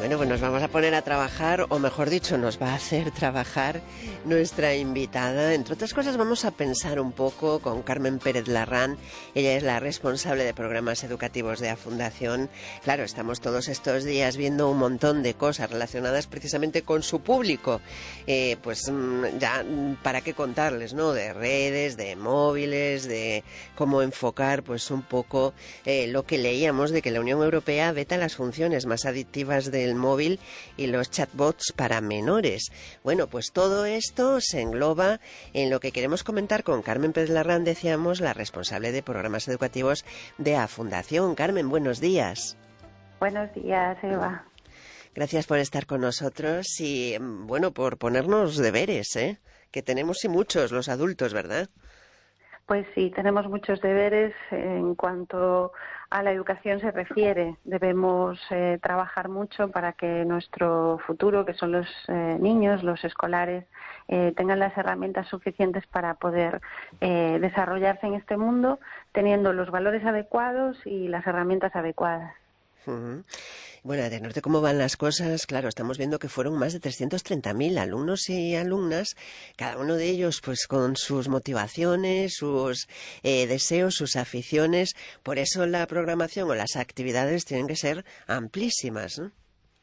Bueno, pues nos vamos a poner a trabajar, o mejor dicho, nos va a hacer trabajar nuestra invitada. Entre otras cosas, vamos a pensar un poco con Carmen Pérez Larrán. Ella es la responsable de programas educativos de A Fundación. Claro, estamos todos estos días viendo un montón de cosas relacionadas precisamente con su público. Pues ya, ¿para qué contarles, no? De redes, de móviles, de cómo enfocar, pues un poco lo que leíamos de que la Unión Europea veta las funciones más adictivas del móvil y los chatbots para menores. Bueno, pues todo esto se engloba en lo que queremos comentar con Carmen Pérez Larrán, decíamos, la responsable de programas educativos de A Fundación. Carmen, buenos días. Buenos días, Eva. Gracias por estar con nosotros y, bueno, por ponernos deberes, que tenemos y muchos los adultos, ¿verdad? Pues sí, tenemos muchos deberes en cuanto a la educación se refiere. Debemos trabajar mucho para que nuestro futuro, que son los niños, los escolares, tengan las herramientas suficientes para poder desarrollarse en este mundo, teniendo los valores adecuados y las herramientas adecuadas. Uh-huh. Bueno, de norte cómo van las cosas, claro, estamos viendo que fueron más de 330.000 alumnos y alumnas, cada uno de ellos pues con sus motivaciones, sus deseos, sus aficiones. Por eso la programación o las actividades tienen que ser amplísimas, ¿no?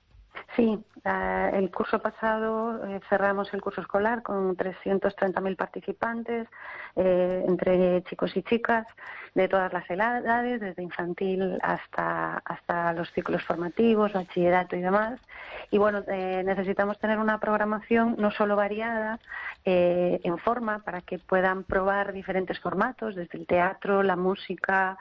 Sí, el curso pasado cerramos el curso escolar con 330.000 participantes, entre chicos y chicas, de todas las edades, desde infantil hasta los ciclos formativos, bachillerato y demás. Y bueno, necesitamos tener una programación no solo variada en forma para que puedan probar diferentes formatos, desde el teatro, la música,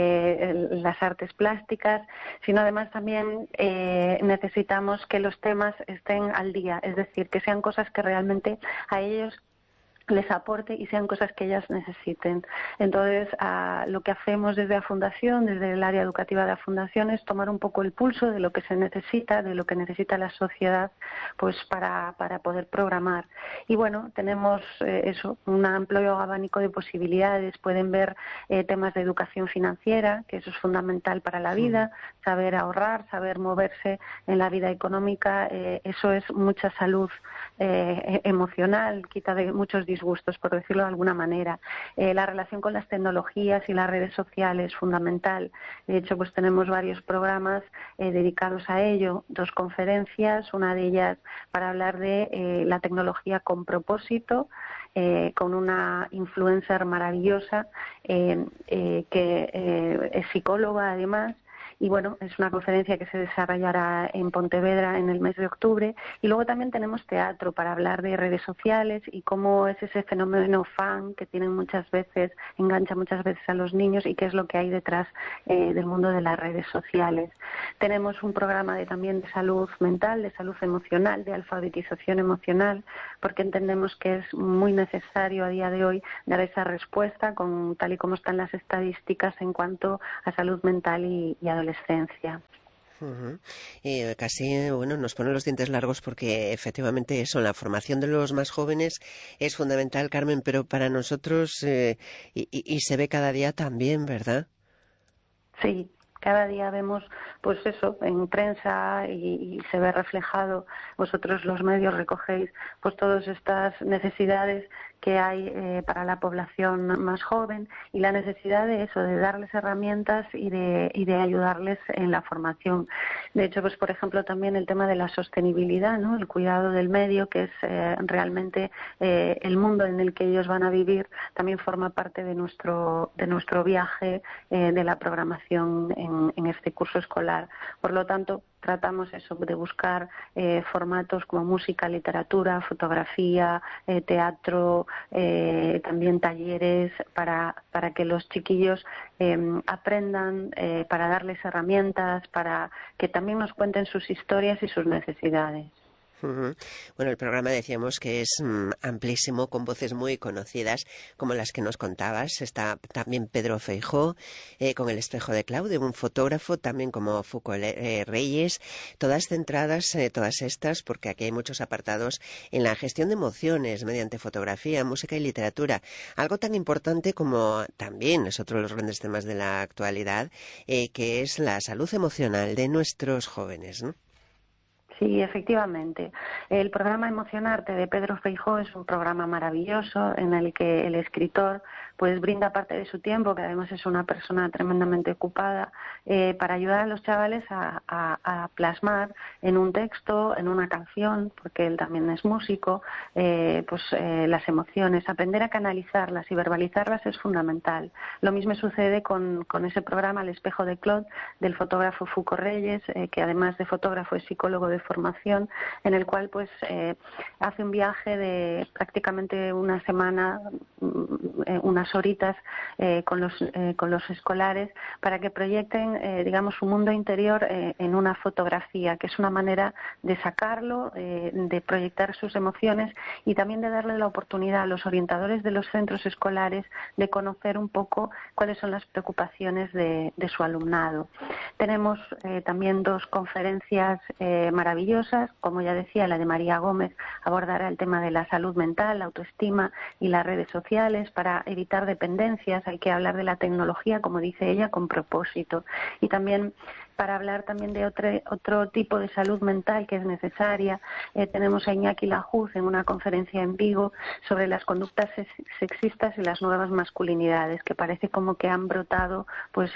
las artes plásticas, sino además también necesitamos que los temas estén al día, es decir, que sean cosas que realmente a ellos les aporte y sean cosas que ellas necesiten. Entonces, lo que hacemos desde la Fundación, desde el área educativa de la Fundación, es tomar un poco el pulso de lo que se necesita, de lo que necesita la sociedad, pues para poder programar. Y bueno, tenemos un amplio abanico de posibilidades. Pueden ver temas de educación financiera, que eso es fundamental para la vida, saber ahorrar, saber moverse en la vida económica, eso es mucha salud emocional, quita de muchos disgustos, por decirlo de alguna manera. La relación con las tecnologías y las redes sociales es fundamental. De hecho, pues tenemos varios programas dedicados a ello, 2 conferencias, una de ellas para hablar de la tecnología con propósito, con una influencer maravillosa que es psicóloga además. Y bueno, es una conferencia que se desarrollará en Pontevedra en el mes de octubre. Y luego también tenemos teatro para hablar de redes sociales y cómo es ese fenómeno fan que tienen muchas veces, engancha muchas veces a los niños y qué es lo que hay detrás del mundo de las redes sociales. Tenemos un programa también de salud mental, de salud emocional, de alfabetización emocional, porque entendemos que es muy necesario a día de hoy dar esa respuesta tal y como están las estadísticas en cuanto a salud mental y adolescencia. Uh-huh. Casi, bueno, nos ponen los dientes largos porque efectivamente eso, la formación de los más jóvenes es fundamental, Carmen, pero para nosotros y se ve cada día también, ¿verdad? Sí, cada día vemos, pues eso, en prensa y se ve reflejado, vosotros los medios recogéis pues todas estas necesidades que hay para la población más joven y la necesidad de eso, de darles herramientas y de ayudarles en la formación. De hecho, pues por ejemplo también el tema de la sostenibilidad, ¿no? El cuidado del medio, que es realmente el mundo en el que ellos van a vivir, también forma parte de nuestro viaje de la programación en este curso escolar. Por lo tanto, tratamos eso de buscar formatos como música, literatura, fotografía, teatro, también talleres para que los chiquillos aprendan, para darles herramientas, para que también nos cuenten sus historias y sus necesidades. Uh-huh. Bueno, el programa decíamos que es amplísimo, con voces muy conocidas, como las que nos contabas. Está también Pedro Feijó, con El espejo de Claudio, un fotógrafo, también como Foucault Reyes, todas centradas, todas estas, porque aquí hay muchos apartados en la gestión de emociones mediante fotografía, música y literatura. Algo tan importante como también es otro de los grandes temas de la actualidad, que es la salud emocional de nuestros jóvenes, ¿no? Sí, efectivamente. El programa Emocionarte de Pedro Feijó es un programa maravilloso en el que el escritor pues brinda parte de su tiempo, que además es una persona tremendamente ocupada, para ayudar a los chavales a plasmar en un texto, en una canción, porque él también es músico, las emociones. Aprender a canalizarlas y verbalizarlas es fundamental. Lo mismo sucede con ese programa El espejo de Claude, del fotógrafo Foucault Reyes, que además de fotógrafo es psicólogo de formación, en el cual hace un viaje de prácticamente una semana, unas horitas con los escolares para que proyecten digamos su mundo interior en una fotografía, que es una manera de sacarlo, de proyectar sus emociones y también de darle la oportunidad a los orientadores de los centros escolares de conocer un poco cuáles son las preocupaciones de su alumnado. Tenemos también 2 conferencias maravillosas, como ya decía, la de María Gómez abordará el tema de la salud mental, la autoestima y las redes sociales para evitar dependencias. Hay que hablar de la tecnología, como dice ella, con propósito. Y también para hablar también de otro tipo de salud mental que es necesaria, tenemos a Iñaki Lajuz en una conferencia en Vigo sobre las conductas sexistas y las nuevas masculinidades, que parece como que han brotado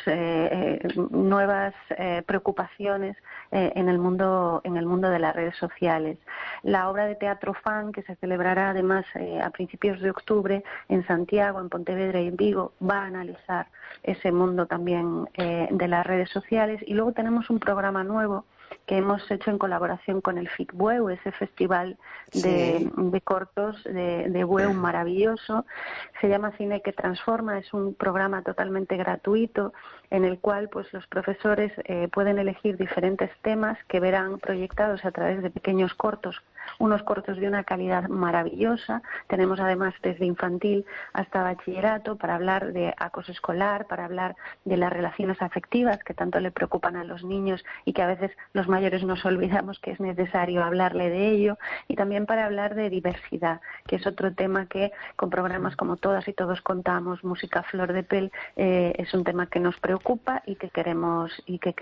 nuevas preocupaciones en el mundo de las redes sociales. La obra de teatro Fan, que se celebrará además a principios de octubre en Santiago, en Pontevedra y en Vigo, va a analizar ese mundo también de las redes sociales. Y luego tenemos un programa nuevo que hemos hecho en colaboración con el FICBUEU, ese festival de cortos de BUEU maravilloso. Se llama Cine que Transforma, es un programa totalmente gratuito en el cual pues los profesores pueden elegir diferentes temas que verán proyectados a través de pequeños cortos, unos cortos de una calidad maravillosa. Tenemos además desde infantil hasta bachillerato para hablar de acoso escolar, para hablar de las relaciones afectivas que tanto le preocupan a los niños y que a veces los mayores nos olvidamos que es necesario hablarle de ello, y también para hablar de diversidad, que es otro tema que con programas como Todas y Todos Contamos, Música Flor de Pel, es un tema que nos preocupa y que queremos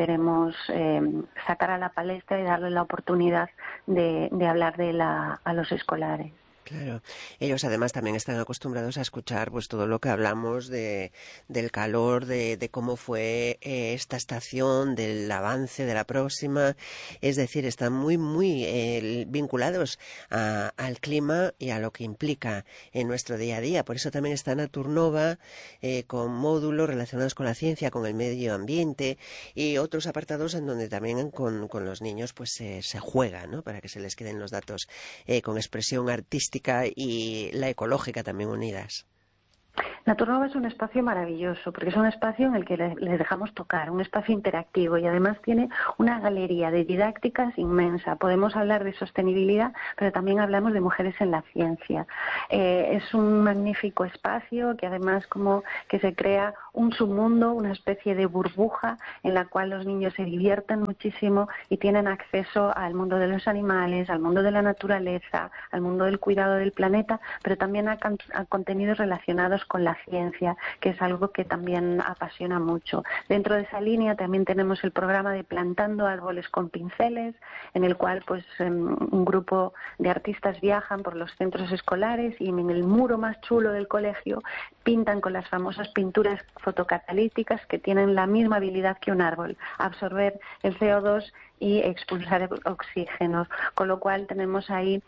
sacar a la palestra y darle la oportunidad de hablar de a los escolares. Claro, ellos además también están acostumbrados a escuchar pues todo lo que hablamos del calor, de cómo fue esta estación, del avance de la próxima, es decir, están muy vinculados al clima y a lo que implica en nuestro día a día. Por eso también está Naturnova con módulos relacionados con la ciencia, con el medio ambiente y otros apartados en donde también con los niños pues se juega, ¿no? Para que se les queden los datos con expresión artística y la ecológica también unidas. Naturnova es un espacio maravilloso porque es un espacio en el que les dejamos tocar, un espacio interactivo, y además tiene una galería de didácticas inmensa. Podemos hablar de sostenibilidad, pero también hablamos de mujeres en la ciencia. Es un magnífico espacio que además como que se crea un submundo, una especie de burbuja en la cual los niños se divierten muchísimo y tienen acceso al mundo de los animales, al mundo de la naturaleza, al mundo del cuidado del planeta, pero también a contenidos relacionados con la ciencia, que es algo que también apasiona mucho. Dentro de esa línea también tenemos el programa de Plantando Árboles con Pinceles, en el cual pues un grupo de artistas viajan por los centros escolares y en el muro más chulo del colegio pintan con las famosas pinturas fotocatalíticas que tienen la misma habilidad que un árbol, absorber el CO2 y expulsar oxígeno, con lo cual tenemos ahí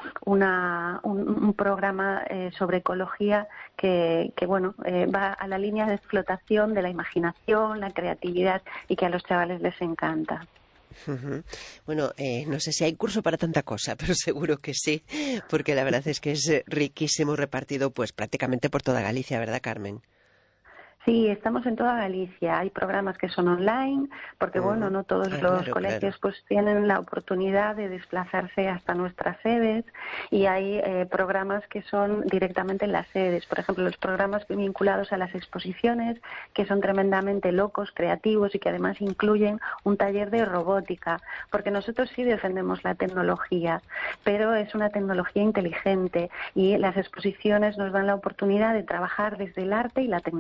un programa sobre ecología que va a la línea de explotación de la imaginación, la creatividad, y que a los chavales les encanta. Bueno, no sé si hay curso para tanta cosa, pero seguro que sí, porque la verdad es que es riquísimo, repartido pues prácticamente por toda Galicia, ¿verdad, Carmen? Sí, estamos en toda Galicia. Hay programas que son online, porque no todos los colegios pues tienen la oportunidad de desplazarse hasta nuestras sedes, y hay programas que son directamente en las sedes. Por ejemplo, los programas vinculados a las exposiciones, que son tremendamente locos, creativos y que además incluyen un taller de robótica, porque nosotros sí defendemos la tecnología, pero es una tecnología inteligente, y las exposiciones nos dan la oportunidad de trabajar desde el arte y la tecnología,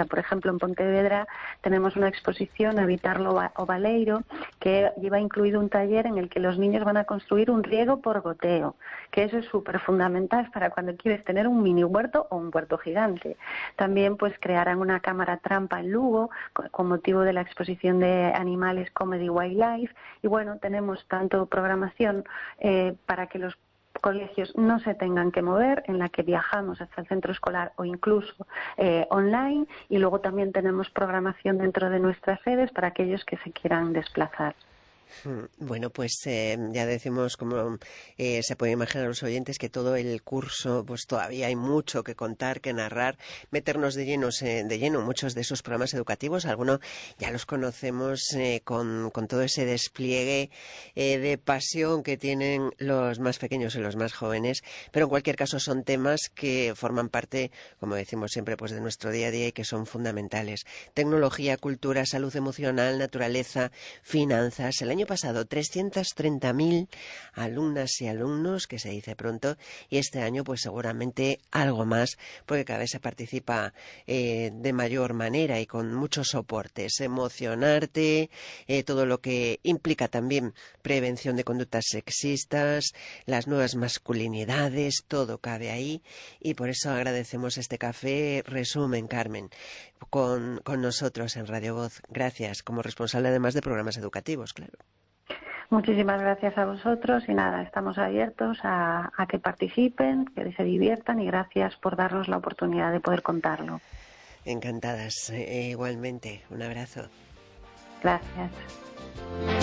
sea, por ejemplo, en Pontevedra tenemos una exposición, Habitarlo o Baleiro, que lleva incluido un taller en el que los niños van a construir un riego por goteo, que eso es súper fundamental para cuando quieres tener un mini huerto o un huerto gigante. También pues crearán una cámara trampa en Lugo con motivo de la exposición de animales Comedy Wildlife, y bueno, tenemos tanto programación para que los colegios no se tengan que mover, en la que viajamos hasta el centro escolar o incluso online, y luego también tenemos programación dentro de nuestras sedes para aquellos que se quieran desplazar. Bueno, pues ya decimos, como se puede imaginar los oyentes, que todo el curso, pues todavía hay mucho que contar, que narrar, meternos de lleno en muchos de esos programas educativos. Algunos ya los conocemos con todo ese despliegue de pasión que tienen los más pequeños y los más jóvenes, pero en cualquier caso son temas que forman parte, como decimos siempre, pues de nuestro día a día y que son fundamentales. Tecnología, cultura, salud emocional, naturaleza, finanzas. El año pasado 330.000 alumnas y alumnos, que se dice pronto, y este año pues seguramente algo más, porque cada vez se participa de mayor manera y con muchos soportes. Emocionarte, todo lo que implica también prevención de conductas sexistas, las nuevas masculinidades, todo cabe ahí, y por eso agradecemos este café resumen, Carmen, con nosotros en Radio Voz. Gracias, como responsable además de programas educativos, claro. Muchísimas gracias a vosotros y nada, estamos abiertos a que participen, que se diviertan, y gracias por darnos la oportunidad de poder contarlo. Encantadas, igualmente. Un abrazo. Gracias.